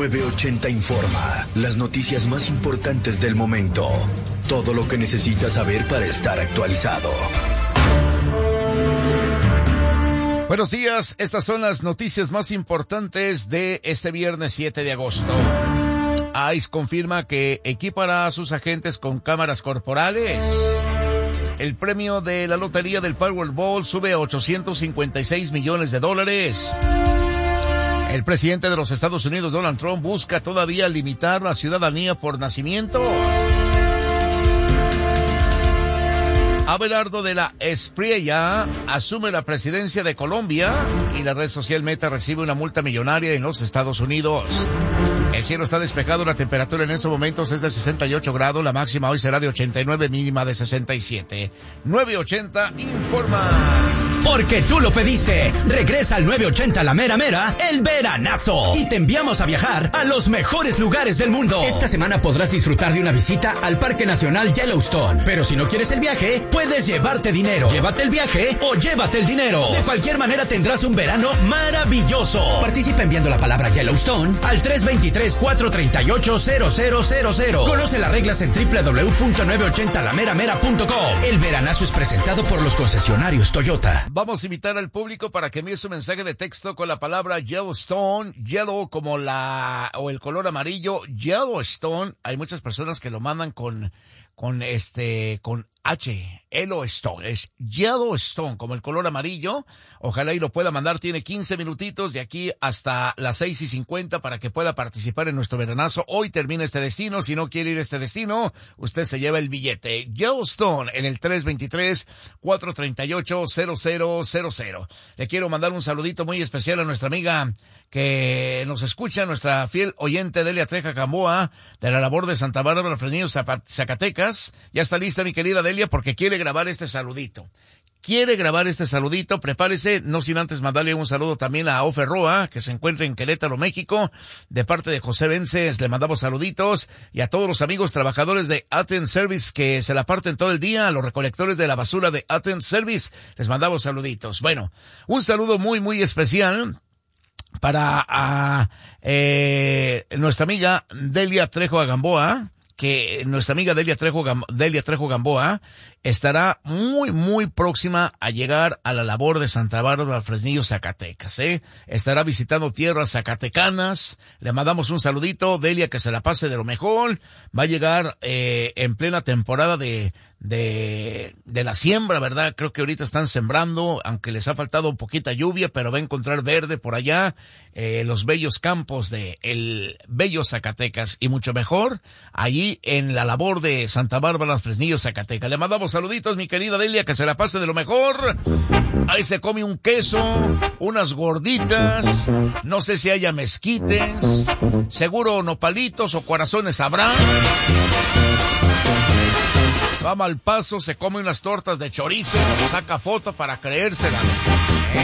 980 Informa, las noticias más importantes del momento. Todo lo que necesitas saber para estar actualizado. Buenos días, estas son las noticias más importantes de este viernes 7 de agosto. ICE confirma que equipará a sus agentes con cámaras corporales. El premio de la lotería del Powerball sube a $856 millones. El presidente de los Estados Unidos, Donald Trump, busca todavía limitar la ciudadanía por nacimiento. Abelardo de la Espriella asume la presidencia de Colombia y la red social Meta recibe una multa millonaria en los Estados Unidos. El cielo está despejado, la temperatura en estos momentos es de 68 grados, la máxima hoy será de 89, mínima de 67. 980 Informa. Porque tú lo pediste. Regresa al 980 La Mera Mera, el veranazo. Y te enviamos a viajar a los mejores lugares del mundo. Esta semana podrás disfrutar de una visita al Parque Nacional Yellowstone. Pero si no quieres el viaje, puedes llevarte dinero. Llévate el viaje o llévate el dinero. De cualquier manera tendrás un verano maravilloso. Participa enviando la palabra Yellowstone al 323-438-0000. Conoce las reglas en www.980lameramera.com. El veranazo es presentado por los concesionarios Toyota. Vamos a invitar al público para que envíe su mensaje de texto con la palabra Yellowstone, yellow como o el color amarillo, Yellowstone. Hay muchas personas que lo mandan con H, Yellowstone, es Yellowstone, como el color amarillo. Ojalá y lo pueda mandar, tiene 15 minutitos de aquí hasta las 6:50 para que pueda participar en nuestro veranazo. Hoy termina este destino, si no quiere ir a este destino, usted se lleva el billete. Yellowstone en el 323-438-0000. Le quiero mandar un saludito muy especial a nuestra amiga que nos escucha, nuestra fiel oyente Delia Trejo Gamboa, de la labor de Santa Bárbara, Fresnillo, Zacatecas. Ya está lista mi querida Delia porque quiere grabar este saludito. Prepárese, no sin antes mandarle un saludo también a Ofe Roa, que se encuentra en Querétaro, México, de parte de José Vences, le mandamos saluditos, y a todos los amigos trabajadores de Athens Service que se la parten todo el día, a los recolectores de la basura de Athens Service, les mandamos saluditos. Bueno, un saludo muy, muy especial para nuestra amiga Delia Trejo Gamboa, que nuestra amiga Delia Trejo Gamboa estará muy, muy próxima a llegar a la labor de Santa Bárbara, Fresnillo, Zacatecas, Estará visitando tierras zacatecanas. Le mandamos un saludito, Delia, que se la pase de lo mejor. Va a llegar, en plena temporada de la siembra, ¿verdad? Creo que ahorita están sembrando, aunque les ha faltado un poquita lluvia, pero va a encontrar verde por allá, los bellos campos de el bello Zacatecas, y mucho mejor allí en la labor de Santa Bárbara, Fresnillo, Zacatecas. Le mandamos saluditos, mi querida Delia, que se la pase de lo mejor. Ahí se come un queso, unas gorditas, no sé si haya mezquites, seguro nopalitos o corazones habrá. Va mal paso, se come unas tortas de chorizo, saca foto para creérsela.